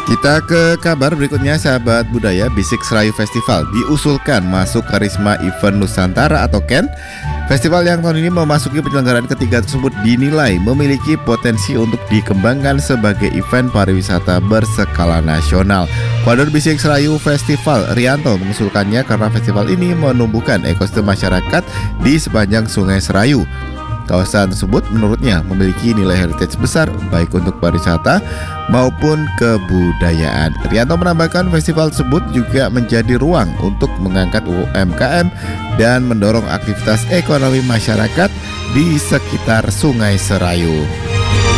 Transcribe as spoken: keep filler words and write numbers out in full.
Kita ke kabar berikutnya, sahabat budaya. Bisik Serayu Festival diusulkan masuk Karisma Event Nusantara atau K E N. Festival yang tahun ini memasuki penyelenggaraan ketiga tersebut dinilai memiliki potensi untuk dikembangkan sebagai event pariwisata berskala nasional. Koordinator Bisik Serayu Festival, Rianto, mengusulkannya karena festival ini menumbuhkan ekosistem masyarakat di sepanjang Sungai Serayu. Kawasan tersebut menurutnya memiliki nilai heritage besar baik untuk pariwisata maupun kebudayaan. Rianto menambahkan festival tersebut juga menjadi ruang untuk mengangkat U M K M dan mendorong aktivitas ekonomi masyarakat di sekitar Sungai Serayu.